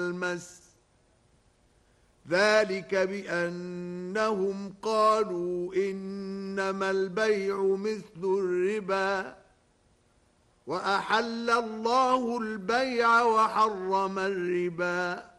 المس ذلك بأنهم قالوا إنما البيع مثل الربا وأحل الله البيع وحرم الربا